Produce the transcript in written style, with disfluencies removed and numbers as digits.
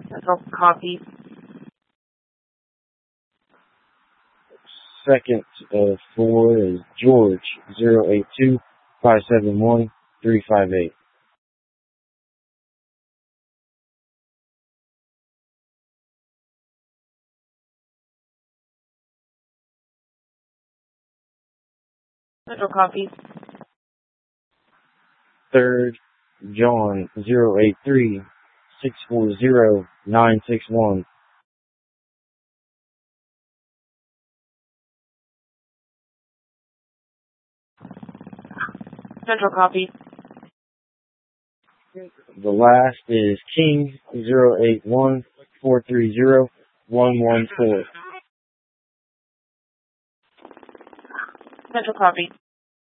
Central copy. Second of 4 is George 082-571-358. Central copy. Third, John 083-640-961. Central copy. The last is King 081-430-114. Central copy.